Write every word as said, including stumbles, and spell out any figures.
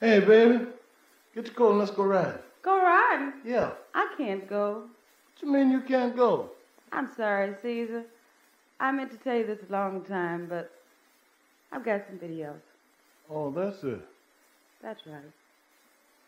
Hey, baby. Get your coat and let's go riding. Go riding? Yeah. I can't go. What you mean you can't go? I'm sorry, Caesar. I meant to tell you this a long time, but I've got somebody else. Oh, that's it. That's right.